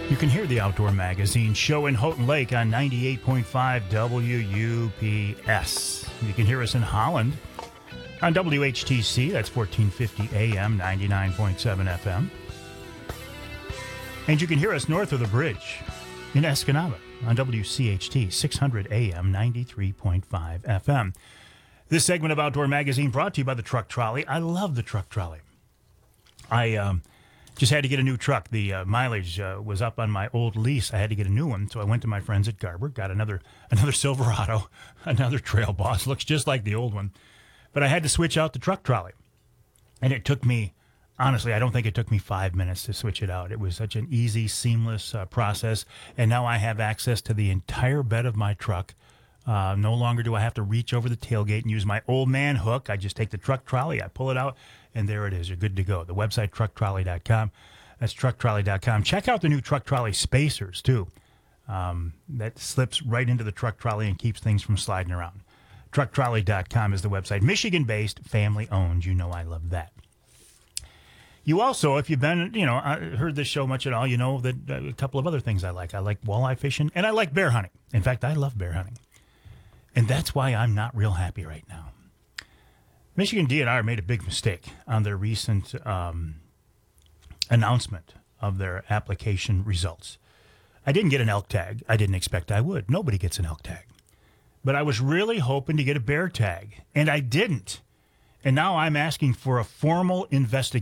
You can hear the Outdoor Magazine show in Houghton Lake on 98.5 WUPS. You can hear us in Holland on WHTC, that's 1450 AM, 99.7 FM. And you can hear us north of the bridge in Escanaba on WCHT, 600 AM, 93.5 FM. This segment of Outdoor Magazine brought to you by the Truck Trolley. I love the Truck Trolley. I just had to get a new truck. The mileage was up on my old lease. I had to get a new one, so I went to my friends at Garber, got another Silverado, another Trail Boss. Looks just like the old one. But I had to switch out the Truck Trolley. And it took me, honestly, I don't think it took me 5 minutes to switch it out. It was such an easy, seamless process. And now I have access to the entire bed of my truck. No longer do I have to reach over the tailgate and use my old man hook. I just take the Truck Trolley, I pull it out, and there it is. You're good to go. The website, trucktrolley.com. That's trucktrolley.com. Check out the new Truck Trolley spacers, too. That slips right into the Truck Trolley and keeps things from sliding around. Trucktrolley.com is the website. Michigan-based, family-owned. You know I love that. You also, if you've been, heard this show much at all, you know that a couple of other things I like. I like walleye fishing, and I like bear hunting. In fact, I love bear hunting. And that's why I'm not real happy right now. Michigan DNR made a big mistake on their recent announcement of their application results. I didn't get an elk tag. I didn't expect I would. Nobody gets an elk tag. But I was really hoping to get a bear tag, and I didn't. And now I'm asking for a formal investigation